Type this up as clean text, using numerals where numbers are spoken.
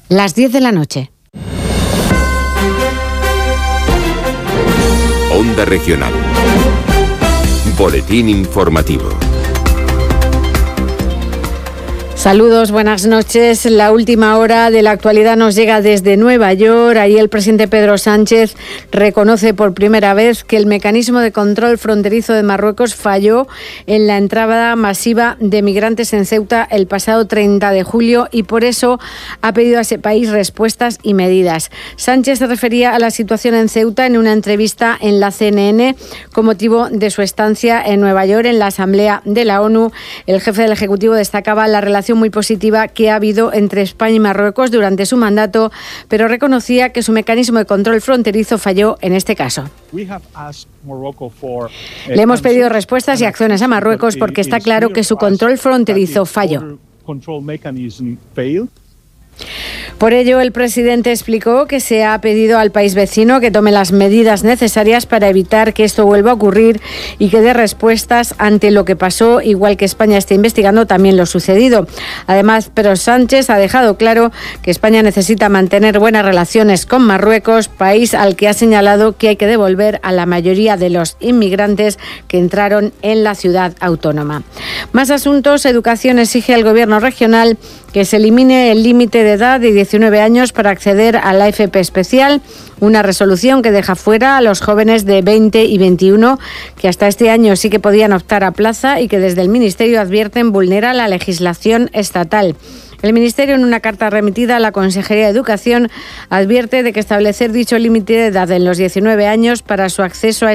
Las 10 de la noche. Onda Regional. Boletín informativo. Saludos, buenas noches. La última hora de la actualidad nos llega desde Nueva York. Ahí el presidente Pedro Sánchez reconoce por primera vez que el mecanismo de control fronterizo de Marruecos falló en la entrada masiva de migrantes en Ceuta el pasado 30 de julio y por eso ha pedido a ese país respuestas y medidas. Sánchez se refería a la situación en Ceuta en una entrevista en la CNN con motivo de su estancia en Nueva York en la Asamblea de la ONU. El jefe del Ejecutivo destacaba la relación muy positiva que ha habido entre España y Marruecos durante su mandato, pero reconocía que su mecanismo de control fronterizo falló en este caso. Le hemos pedido respuestas y acciones a Marruecos porque está claro que su control fronterizo falló. Por ello, el presidente explicó que se ha pedido al país vecino que tome las medidas necesarias para evitar que esto vuelva a ocurrir y que dé respuestas ante lo que pasó, igual que España está investigando también lo sucedido. Además, Pedro Sánchez ha dejado claro que España necesita mantener buenas relaciones con Marruecos, país al que ha señalado que hay que devolver a la mayoría de los inmigrantes que entraron en la ciudad autónoma. Más asuntos. Educación exige al Gobierno regional que se elimine el límite de edad de 19 años para acceder a la FP especial, una resolución que deja fuera a los jóvenes de 20 y 21 que hasta este año sí que podían optar a plaza y que desde el Ministerio advierten vulnera la legislación estatal. El Ministerio, en una carta remitida a la Consejería de Educación, advierte de que establecer dicho límite de edad en los 19 años para su acceso a